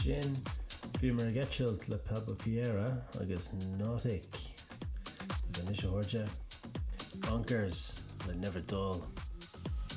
sin bhí mar gceisilt le Pablo Fiera agus Nautic. Is an isio horja. Bonkers le Never Dull.